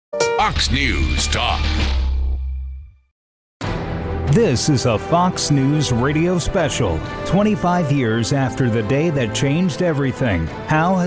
Fox News Talk. This is a Fox News radio special, 25 years after the day that changed everything. How has